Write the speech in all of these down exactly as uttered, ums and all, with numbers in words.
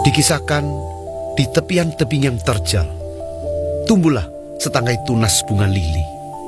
Dikisahkan di tepian tebing yang terjal, tumbuhlah setangkai tunas bunga lili.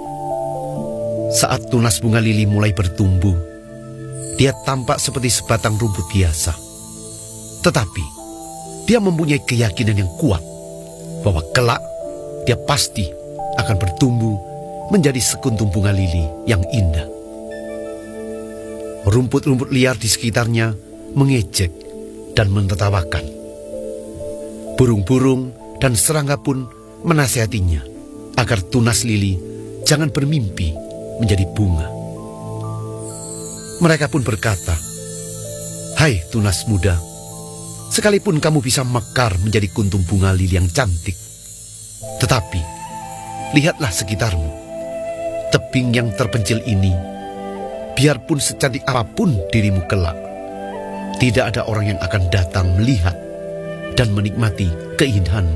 Saat tunas bunga lili mulai bertumbuh, dia tampak seperti sebatang rumput biasa. Tetapi dia mempunyai keyakinan yang kuat bahwa kelak dia pasti akan bertumbuh menjadi sekuntum bunga lili yang indah. Rumput-rumput liar di sekitarnya mengejek dan menertawakan. Burung-burung dan serangga pun menasihatinya agar tunas lili jangan bermimpi menjadi bunga. Mereka pun berkata, "Hai tunas muda, sekalipun kamu bisa mekar menjadi kuntum bunga lili yang cantik, tetapi lihatlah sekitarmu. Tebing yang terpencil ini, biarpun secantik apapun dirimu kelak, tidak ada orang yang akan datang melihat dan menikmati keindahanmu."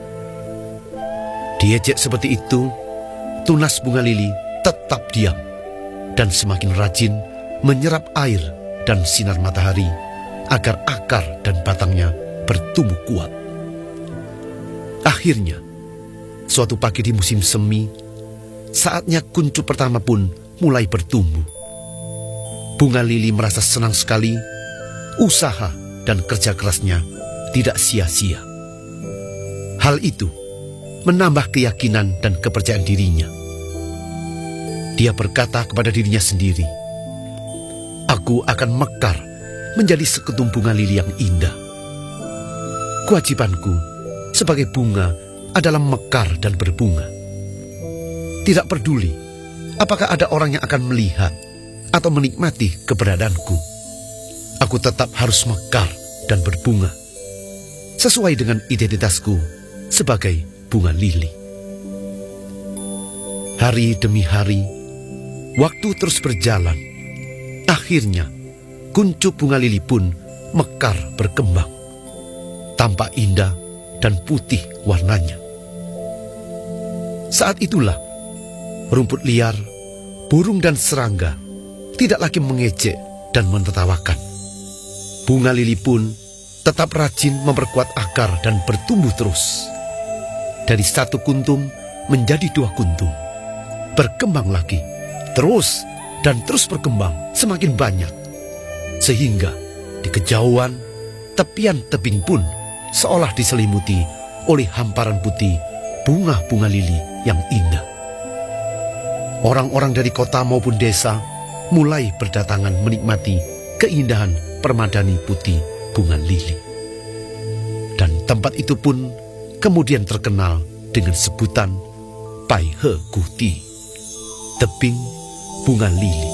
Diejek seperti itu, tunas bunga lili tetap diam dan semakin rajin menyerap air dan sinar matahari agar akar dan batangnya bertumbuh kuat. Akhirnya, suatu pagi di musim semi, saatnya kuncup pertama pun mulai bertumbuh. Bunga lili merasa senang sekali, usaha dan kerja kerasnya tidak sia-sia. Hal itu menambah keyakinan dan kepercayaan dirinya. Dia berkata kepada dirinya sendiri, "Aku akan mekar menjadi sekuntum bunga lili yang indah. Kewajibanku sebagai bunga adalah mekar dan berbunga. Tidak peduli apakah ada orang yang akan melihat atau menikmati keberadaanku. Aku tetap harus mekar dan berbunga sesuai dengan identitasku sebagai bunga lili." Hari demi hari, waktu terus berjalan. Akhirnya, kuncup bunga lili pun mekar berkembang. Tampak indah dan putih warnanya. Saat itulah, rumput liar, burung dan serangga tidak lagi mengejek dan menertawakan. Bunga lili pun tetap rajin memperkuat akar dan bertumbuh terus. Dari satu kuntum menjadi dua kuntum. Berkembang lagi, terus dan terus berkembang semakin banyak. Sehingga di kejauhan, tepian tebing pun seolah diselimuti oleh hamparan putih bunga-bunga lili yang indah. Orang-orang dari kota maupun desa mulai berdatangan menikmati keindahan permadani putih bunga lili. Dan tempat itu pun kemudian terkenal dengan sebutan Pai He Gu Ti, tebing bunga lili.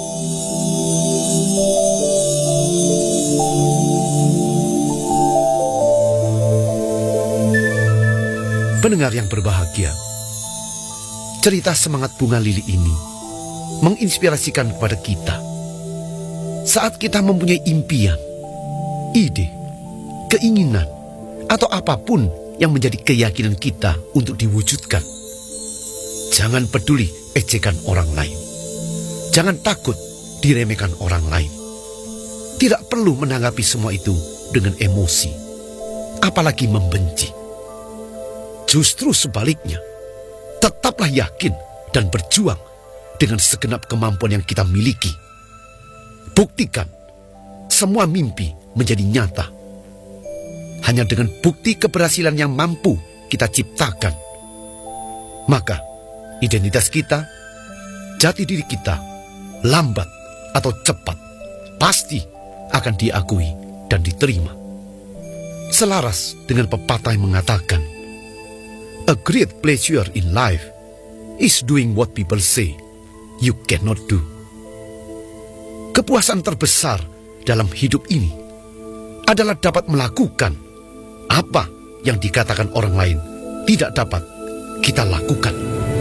Pendengar yang berbahagia, cerita semangat bunga lili ini menginspirasikan kepada kita. Saat kita mempunyai impian, ide, keinginan, atau apapun yang menjadi keyakinan kita untuk diwujudkan, jangan peduli ejekan orang lain. Jangan takut diremehkan orang lain. Tidak perlu menanggapi semua itu dengan emosi, apalagi membenci. Justru sebaliknya, tetaplah yakin dan berjuang dengan segenap kemampuan yang kita miliki. Buktikan semua mimpi menjadi nyata. Hanya dengan bukti keberhasilan yang mampu kita ciptakan, maka identitas kita, jati diri kita, lambat atau cepat, pasti akan diakui dan diterima. Selaras dengan pepatah yang mengatakan, "A great pleasure in life is doing what people say you cannot do." Kepuasan terbesar dalam hidup ini adalah dapat melakukan apa yang dikatakan orang lain tidak dapat kita lakukan.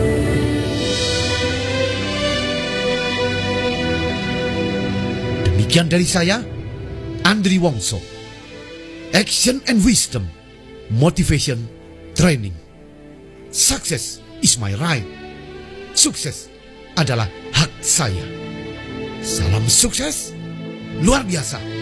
Demikian dari saya, Andri Wongso. Action and wisdom, motivation, training. Success is my right. Sukses adalah hak saya. Salam sukses luar biasa.